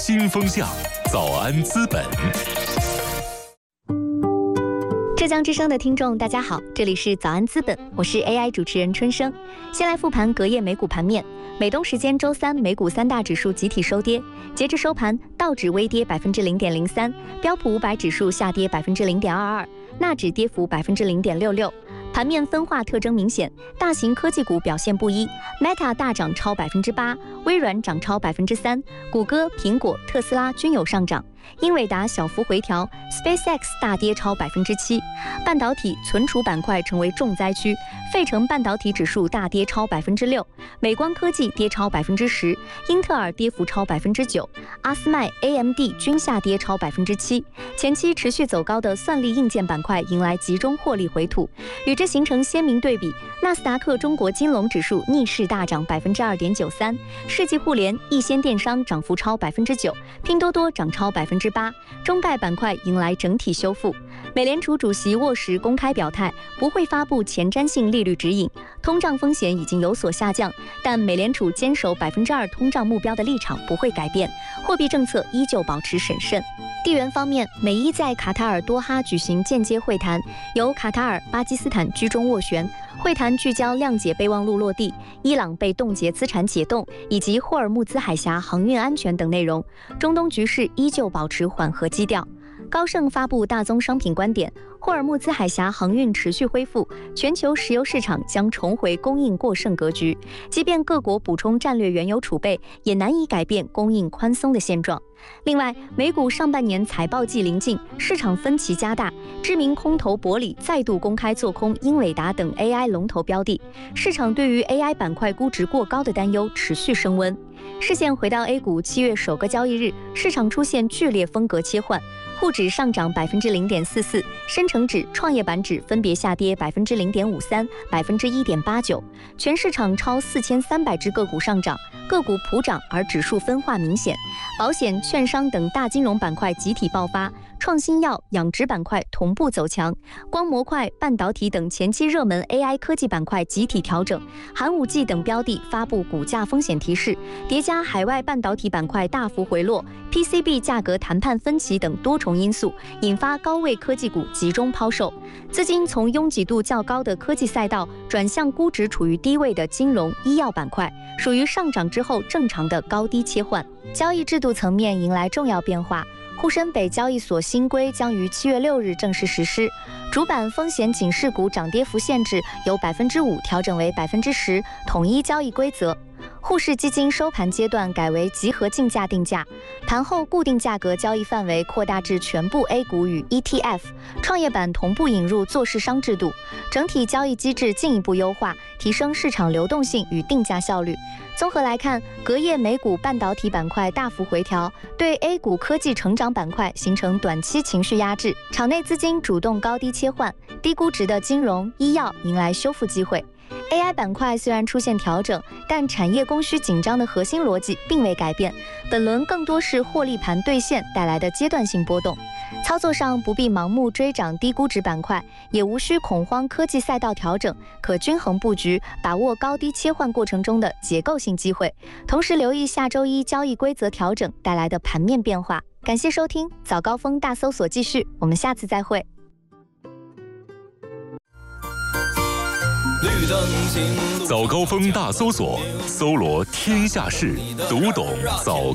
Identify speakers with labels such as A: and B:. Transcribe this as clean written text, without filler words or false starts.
A: 新风向，早安资本。
B: 浙江之声的听众大家好，这里是早安资本，我是 AI 主持人春生。先来复盘隔夜美股盘面，美东时间周三，美股三大指数集体收跌，截至收盘，道指微跌0.03%，标普500指数下跌0.22%，纳指跌幅0.66%。盘面分化特征明显，大型科技股表现不一 ，Meta 大涨超8%，微软涨超3%，谷歌、苹果、特斯拉均有上涨。英伟达小幅回调 ，SpaceX 大跌超7%。半导体、存储板块成为重灾区，费城半导体指数大跌超6%，美光科技跌超10%，英特尔跌幅超9%，阿斯麦、AMD 均下跌超7%。前期持续走高的算力硬件板块迎来集中获利回吐，与之形成鲜明对比。纳斯达克中国金融指数逆势大涨2.93%，世纪互联、易先电商涨幅超9%，拼多多涨超8%，中概板块迎来整体修复。美联储主席沃什公开表态，不会发布前瞻性利率指引，通胀风险已经有所下降，但美联储坚守2%通胀目标的立场不会改变，货币政策依旧保持审慎。地缘方面，美伊在卡塔尔多哈举行间接会谈，由卡塔尔、巴基斯坦居中斡旋。会谈聚焦谅解备忘录落地、伊朗被冻结资产解冻以及霍尔木兹海峡航运安全等内容。中东局势依旧保持缓和基调。高盛发布大宗商品观点，霍尔木兹海峡航运持续恢复，全球石油市场将重回供应过剩格局。即便各国补充战略原油储备，也难以改变供应宽松的现状。另外，美股上半年财报季临近，市场分歧加大，知名空头伯里再度公开做空英伟达等 AI 龙头标的，市场对于 AI 板块估值过高的担忧持续升温。视线回到 A 股7月首个交易日，市场出现剧烈风格切换。沪指上涨0.44%，深成指、创业板指分别下跌0.53%、1.89%，全市场超4300只个股上涨，个股普涨而指数分化明显。保险、券商等大金融板块集体爆发，创新药、养殖板块同步走强，光模块、半导体等前期热门 AI 科技板块集体调整，寒武纪等标的发布股价风险提示，叠加海外半导体板块大幅回落、PCB 价格谈判分歧等多重因素，引发高位科技股集中抛售，资金从拥挤度较高的科技赛道转向估值处于低位的金融、医药板块，属于上涨之后正常的高低切换。交易制度层面迎来重要变化，沪深北交易所新规将于7月6日正式实施，主板风险警示股涨跌幅限制由5%调整为10%，统一交易规则。沪市基金收盘阶段改为集合竞价定价，盘后固定价格交易范围扩大至全部 A 股与 ETF， 创业板同步引入做市商制度，整体交易机制进一步优化，提升市场流动性与定价效率。综合来看，隔夜美股半导体板块大幅回调，对 A 股科技成长板块形成短期情绪压制，场内资金主动高低切换，低估值的金融、医药迎来修复机会。AI 板块虽然出现调整，但产业供需紧张的核心逻辑并未改变，本轮更多是获利盘兑现带来的阶段性波动。操作上不必盲目追涨低估值板块，也无需恐慌科技赛道调整，可均衡布局，把握高低切换过程中的结构性机会，同时留意下周一交易规则调整带来的盘面变化。感谢收听，早高峰大搜索继续，我们下次再会。
A: 早高峰大搜索，搜罗天下事，读懂早